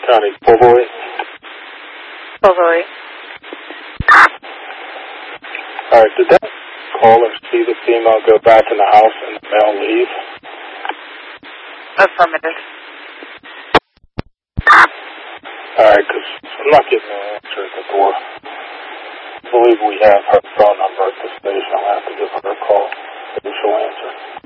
County Pulvoy. Pulvoy. Alright, did that caller see the female go back in the house and the male leave? Affirmative. Alright, because I'm not getting an answer at the door. I believe we have her phone number at the station. I'll have to give her a call. Maybe she'll answer.